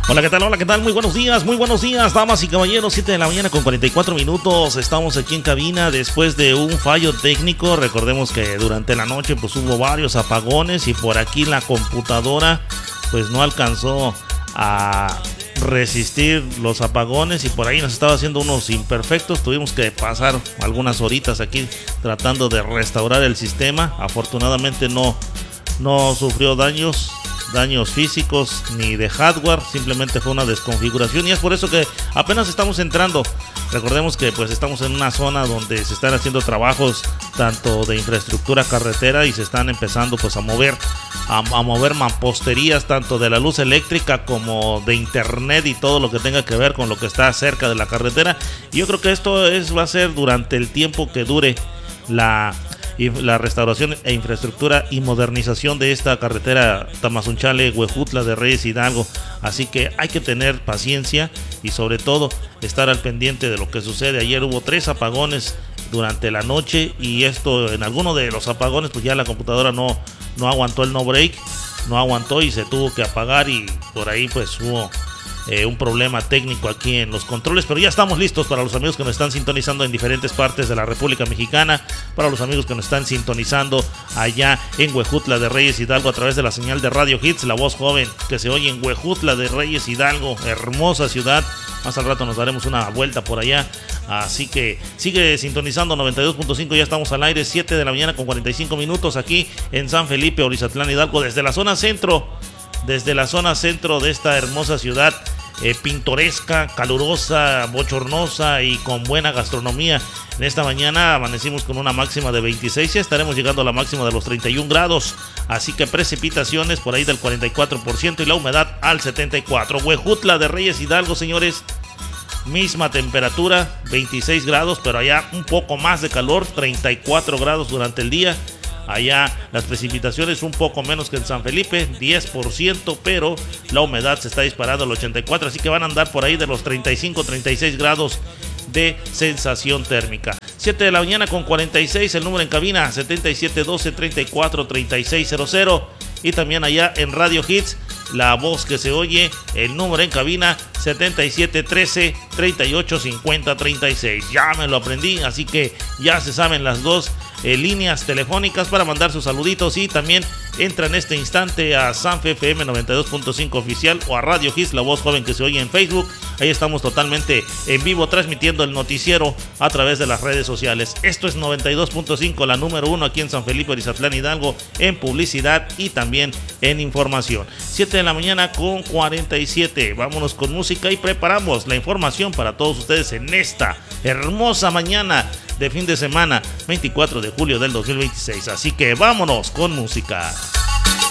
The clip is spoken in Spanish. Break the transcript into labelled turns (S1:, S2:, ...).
S1: Hola, ¿qué tal? Hola, ¿qué tal? Muy buenos días, damas y caballeros. 7 de la mañana con 44 minutos. Estamos aquí en cabina después de un fallo técnico. Recordemos que durante la noche pues hubo varios apagones y por aquí la computadora pues no alcanzó a resistir los apagones y por ahí nos estaba haciendo unos imperfectos. Tuvimos que pasar algunas horitas aquí tratando de restaurar el sistema. Afortunadamente no sufrió daños físicos ni de hardware, simplemente fue una desconfiguración y es por eso que apenas estamos entrando. Recordemos que pues estamos en una zona donde se están haciendo trabajos tanto de infraestructura carretera y se están empezando pues a mover mamposterías tanto de la luz eléctrica como de internet y todo lo que tenga que ver con lo que está cerca de la carretera. Y yo creo que esto va a ser durante el tiempo que dure la restauración e infraestructura y modernización de esta carretera Tamazunchale-Huejutla de Reyes Hidalgo. Así que hay que tener paciencia y sobre todo estar al pendiente de lo que sucede. Ayer hubo 3 apagones durante la noche y esto en alguno de los apagones pues ya la computadora no aguantó el no break, no aguantó y se tuvo que apagar y por ahí pues hubo un problema técnico aquí en los controles, pero ya estamos listos para los amigos que nos están sintonizando en diferentes partes de la República Mexicana, para los amigos que nos están sintonizando allá en Huejutla de Reyes Hidalgo a través de la señal de Radio Hits, la voz joven que se oye en Huejutla de Reyes Hidalgo, hermosa ciudad. Más al rato nos daremos una vuelta por allá, así que sigue sintonizando 92.5, ya estamos al aire, 7 de la mañana con 45 minutos aquí en San Felipe, Orizatlán, Hidalgo, desde la zona centro de esta hermosa ciudad, pintoresca, calurosa, bochornosa y con buena gastronomía. En esta mañana amanecimos con una máxima de 26 y estaremos llegando a la máxima de los 31 grados, así que precipitaciones por ahí del 44% y la humedad al 74%. Huejutla de Reyes Hidalgo, señores, misma temperatura, 26 grados, pero allá un poco más de calor, 34 grados durante el día. Allá las precipitaciones un poco menos que en San Felipe, 10%, pero la humedad se está disparando al 84%, así que van a andar por ahí de los 35-36 grados de sensación térmica. 7 de la mañana con 46, el número en cabina 7712-343600 y también allá en Radio Hits, la voz que se oye, el número en cabina 7713-385036. Ya me lo aprendí, así que ya se saben las dos líneas telefónicas para mandar sus saluditos y también entra en este instante a Sanfe FM 92.5 oficial o a Radio Hits, la voz joven que se oye en Facebook. Ahí estamos totalmente en vivo transmitiendo el noticiero a través de las redes sociales. Esto es 92.5, la número 1 aquí en San Felipe, Orizatlán, Hidalgo, en publicidad y también en información. 7 de la mañana con 47. Vámonos con música y preparamos la información para todos ustedes en esta hermosa mañana de fin de semana, 24 de julio del 2026. Así que vámonos con música.